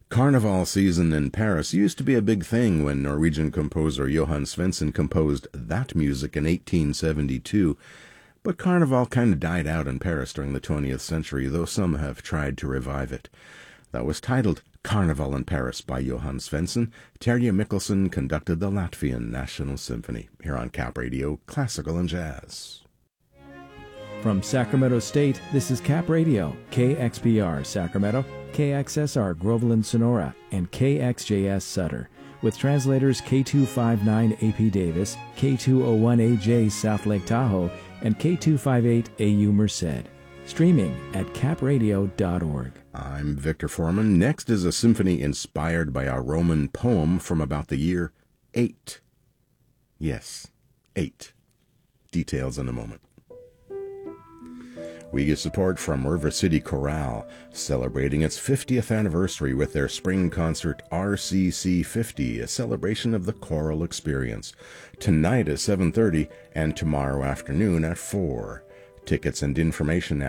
Carnival season in Paris used to be a big thing when Norwegian composer Johan Svensson composed that music in 1872, but Carnival kind of died out in Paris during the 20th century, though some have tried to revive it. That was titled Carnival in Paris by Johan Svensson. Terje Mikkelsen conducted the Latvian National Symphony. Here on Cap Radio, Classical and Jazz. From Sacramento State, this is Cap Radio, KXPR Sacramento, KXSR Groveland Sonora, and KXJS Sutter, with translators K259 AP Davis, K201AJ South Lake Tahoe, and K258 AU Merced. Streaming at capradio.org. I'm Victor Foreman. Next is a symphony inspired by a Roman poem from about the year 8. Yes, 8. Details in a moment. We get support from River City Chorale, celebrating its 50th anniversary with their spring concert RCC 50, a celebration of the choral experience. Tonight at 7:30 and tomorrow afternoon at 4. Tickets and information